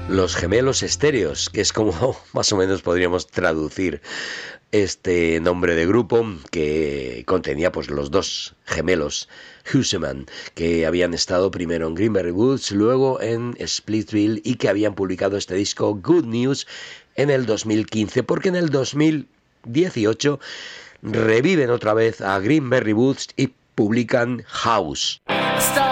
Los gemelos estéreos, que es como más o menos podríamos traducir este nombre de grupo, que contenía pues los dos gemelos Huseman, que habían estado primero en Greenberry Woods, luego en Splitsville, y que habían publicado este disco Good News en el 2015, porque en el 2018 reviven otra vez a Greenberry Woods y publican House.